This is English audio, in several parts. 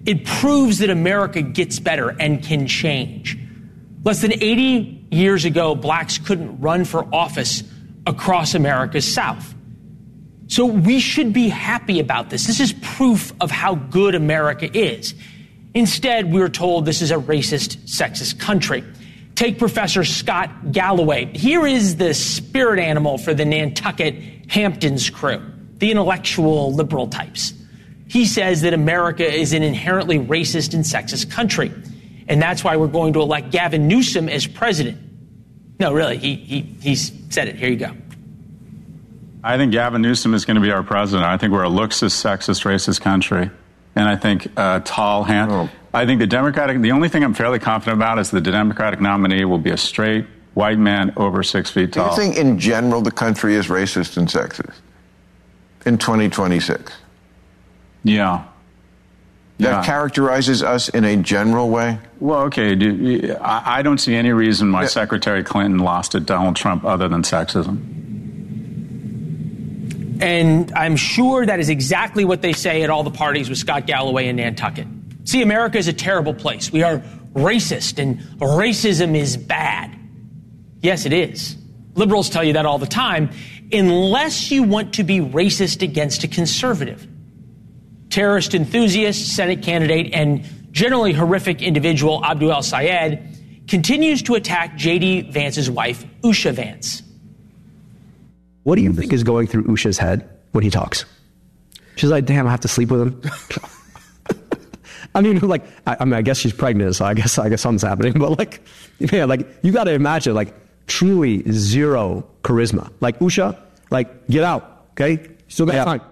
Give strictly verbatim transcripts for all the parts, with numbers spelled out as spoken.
It proves that America gets better and can change. Less than eighty years ago, blacks couldn't run for office across America's South. So we should be happy about this. This is proof of how good America is. Instead, we're told this is a racist, sexist country. Take Professor Scott Galloway. Here is the spirit animal for the Nantucket Hamptons crew, the intellectual liberal types. He says that America is an inherently racist and sexist country, and that's why we're going to elect Gavin Newsom as president. No, really, he, he he's said it. Here you go. I think Gavin Newsom is going to be our president. I think we're a looksist, sexist, racist country. And I think uh, tall hand. Oh. I think the Democratic, the only thing I'm fairly confident about is that the Democratic nominee will be a straight white man over six feet tall. Do you think in general the country is racist and sexist in twenty twenty-six? Yeah. That yeah. characterizes us in a general way? Well, okay. Do, I, I don't see any reason why yeah. Secretary Clinton lost to Donald Trump other than sexism. And I'm sure that is exactly what they say at all the parties with Scott Galloway in Nantucket. See, America is a terrible place. We are racist, and racism is bad. Yes, it is. Liberals tell you that all the time, unless you want to be racist against a conservative. Terrorist enthusiast, Senate candidate, and generally horrific individual Abdul El-Sayed continues to attack J D. Vance's wife, Usha Vance. What do you think is going through Usha's head when he talks? She's like, damn, I have to sleep with him. I mean, like, I, I mean, I guess she's pregnant, so I guess, I guess something's happening. But like, man, like, you got to imagine, like, truly zero charisma. Like, Usha, like, get out, okay? Still got time.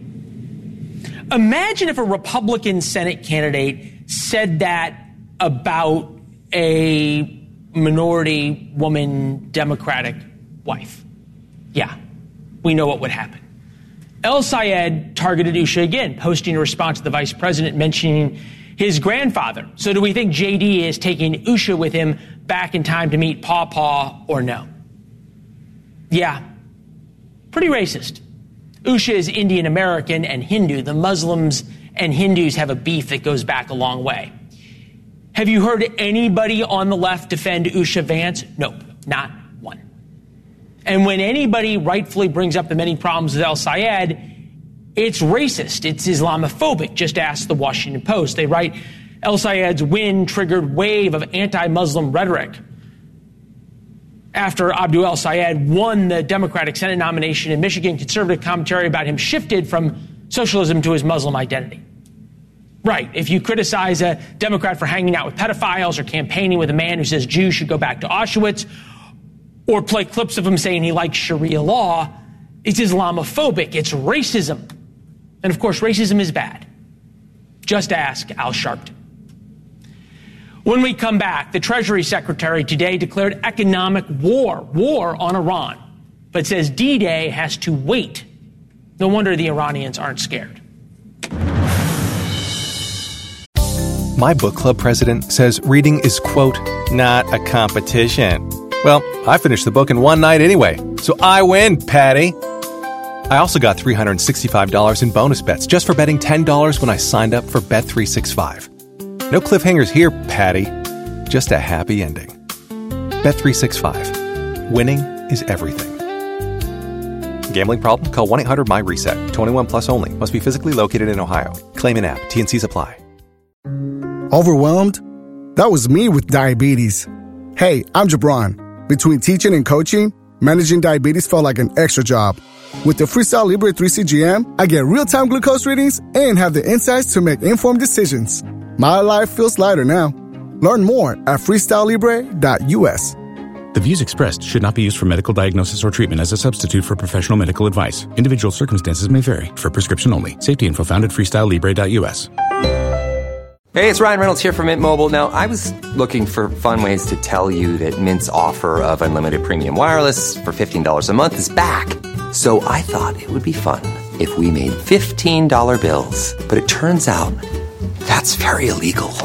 Imagine if a Republican Senate candidate said that about a minority woman Democratic wife. Yeah, we know what would happen. El-Sayed targeted Usha again, posting a response to the vice president mentioning his grandfather. So do we think J D is taking Usha with him back in time to meet Paw Paw or no? Yeah, pretty racist. Usha is Indian American and Hindu. The Muslims and Hindus have a beef that goes back a long way. Have you heard anybody on the left defend Usha Vance? Nope, not one. And when anybody rightfully brings up the many problems with El-Sayed, it's racist, it's Islamophobic. Just ask the Washington Post. They write, El-Sayed's win triggered wave of anti-Muslim rhetoric after Abdul El-Sayed won the Democratic Senate nomination in Michigan. Conservative commentary about him shifted from socialism to his Muslim identity. Right, if you criticize a Democrat for hanging out with pedophiles or campaigning with a man who says Jews should go back to Auschwitz, or play clips of him saying he likes Sharia law, it's Islamophobic, it's racism. And of course, racism is bad. Just ask Al Sharpton. When we come back, the Treasury Secretary today declared economic war, war on Iran, but says D-Day has to wait. No wonder the Iranians aren't scared. My book club president says reading is, quote, not a competition. Well, I finished the book in one night anyway, so I win, Patty. I also got three hundred sixty-five dollars in bonus bets just for betting ten dollars when I signed up for Bet three sixty-five. No cliffhangers here, Patty. Just a happy ending. Bet three sixty-five. Winning is everything. Gambling problem? Call one eight hundred my reset. twenty-one plus only. Must be physically located in Ohio. Claim in app. T N Cs apply. Overwhelmed? That was me with diabetes. Hey, I'm Jabron. Between teaching and coaching, managing diabetes felt like an extra job. With the Freestyle Libre three C G M, I get real-time glucose readings and have the insights to make informed decisions. My life feels lighter now. Learn more at freestyle libre dot u s. The views expressed should not be used for medical diagnosis or treatment as a substitute for professional medical advice. Individual circumstances may vary. For prescription only. Safety info found at freestyle libre dot u s. Hey, it's Ryan Reynolds here from Mint Mobile. Now, I was looking for fun ways to tell you that Mint's offer of unlimited premium wireless for fifteen dollars a month is back. So I thought it would be fun if we made fifteen dollar bills. But it turns out that's very illegal.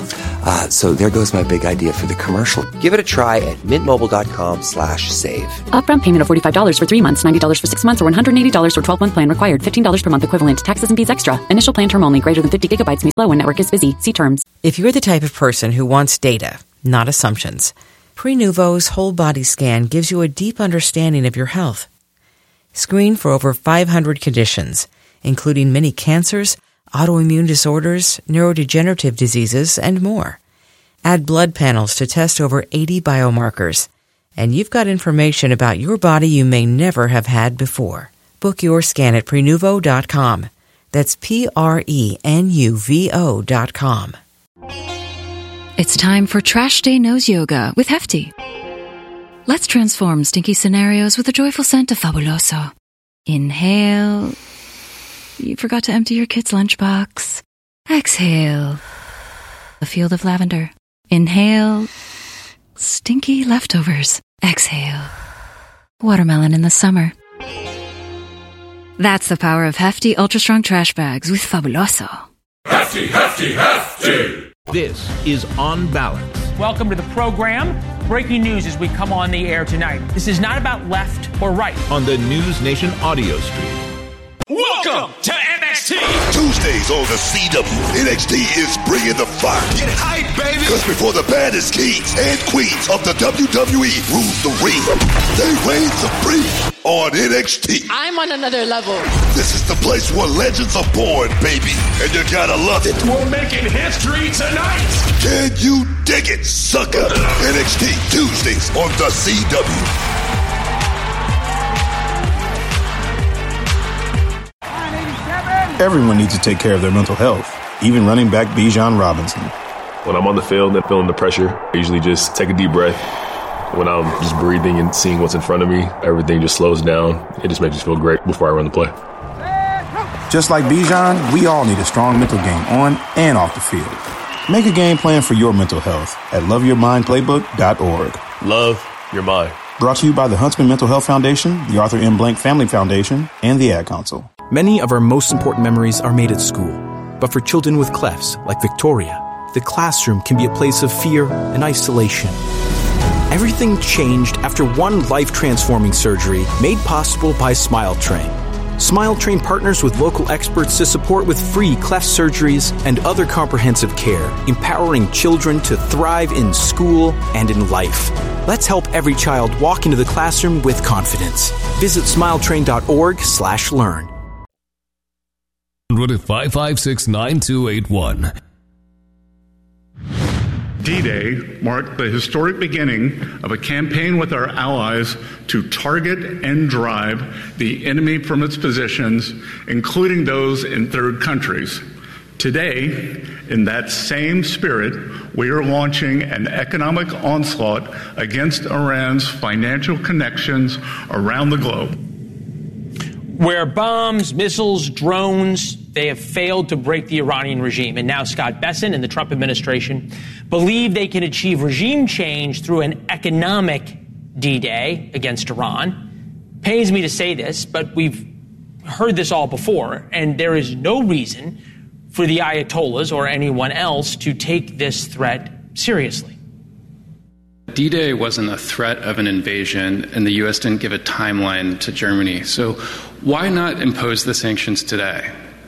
Uh, so there goes my big idea for the commercial. Give it a try at mintmobile.com slash save. Upfront payment of forty-five dollars for three months, ninety dollars for six months, or one hundred eighty dollars for twelve-month plan required. fifteen dollars per month equivalent. Taxes and fees extra. Initial plan term only. Greater than fifty gigabytes may slow when network is busy. See terms. If you're the type of person who wants data, not assumptions, Prenuvo's whole body scan gives you a deep understanding of your health. Screen for over five hundred conditions, including many cancers, autoimmune disorders, neurodegenerative diseases, and more. Add blood panels to test over eighty biomarkers, and you've got information about your body you may never have had before. Book your scan at Prenuvo dot com. That's P R E N U V O dot com. It's time for Trash Day Nose Yoga with Hefty. Let's transform stinky scenarios with a joyful scent of Fabuloso. Inhale. You forgot to empty your kid's lunchbox. Exhale. A field of lavender. Inhale. Stinky leftovers. Exhale. Watermelon in the summer. That's the power of Hefty Ultra Strong Trash Bags with Fabuloso. Hefty, Hefty, Hefty! This is On Balance. Welcome to the program. Breaking news as we come on the air tonight. This is not about left or right. On the News Nation audio stream. Welcome to N X T! Tuesdays on the C W, N X T is bringing the fire. Get hype, baby! Because before the baddest kings and queens of the W W E rule the ring, they reign supreme on N X T. I'm on another level. This is the place where legends are born, baby, and you gotta love it. We're making history tonight! Can you dig it, sucker? N X T, Tuesdays on the C W. Everyone needs to take care of their mental health, even running back Bijan Robinson. When I'm on the field and feeling the pressure, I usually just take a deep breath. When I'm just breathing and seeing what's in front of me, everything just slows down. It just makes me feel great before I run the play. Just like Bijan, we all need a strong mental game on and off the field. Make a game plan for your mental health at love your mind playbook dot org. Love your mind. Brought to you by the Huntsman Mental Health Foundation, the Arthur M. Blank Family Foundation, and the Ad Council. Many of our most important memories are made at school. But for children with clefts, like Victoria, the classroom can be a place of fear and isolation. Everything changed after one life-transforming surgery made possible by Smile Train. Smile Train partners with local experts to support with free cleft surgeries and other comprehensive care, empowering children to thrive in school and in life. Let's help every child walk into the classroom with confidence. Visit smiletrain.org slash learn. five five six, nine two eight one. D-Day marked the historic beginning of a campaign with our allies to target and drive the enemy from its positions, including those in third countries. Today, in that same spirit, we are launching an economic onslaught against Iran's financial connections around the globe. Where bombs, missiles, drones, they have failed to break the Iranian regime. And now Scott Bessent and the Trump administration believe they can achieve regime change through an economic D-Day against Iran. Pains me to say this, but we've heard this all before, and there is no reason for the Ayatollahs or anyone else to take this threat seriously. D-Day wasn't a threat of an invasion, and the U S didn't give a timeline to Germany. So why not impose the sanctions today?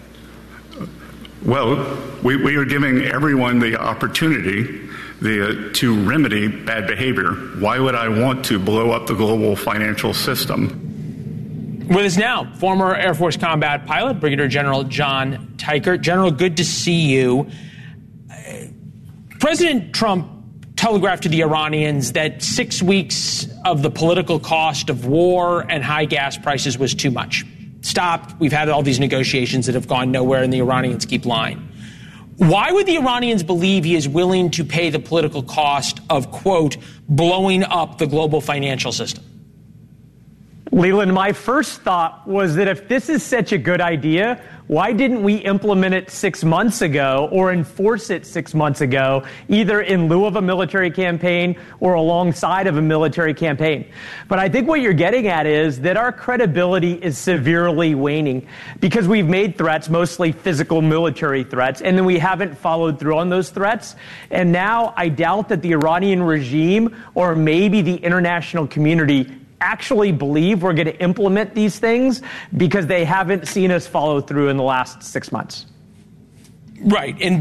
Well, we, we are giving everyone the opportunity the, to remedy bad behavior. Why would I want to blow up the global financial system? With us now, former Air Force combat pilot, Brigadier General John Teichert. General, good to see you. President Trump telegraphed to the Iranians that six weeks of the political cost of war and high gas prices was too much. Stopped. We've had all these negotiations that have gone nowhere, and the Iranians keep lying. Why would the Iranians believe he is willing to pay the political cost of, quote, blowing up the global financial system? Leland, my first thought was that if this is such a good idea, Why didn't we implement it six months ago or enforce it six months ago, either in lieu of a military campaign or alongside of a military campaign? But I think what you're getting at is that our credibility is severely waning because we've made threats, mostly physical military threats, and then we haven't followed through on those threats. And now I doubt that the Iranian regime or maybe the international community actually believe we're going to implement these things because they haven't seen us follow through in the last six months. Right. And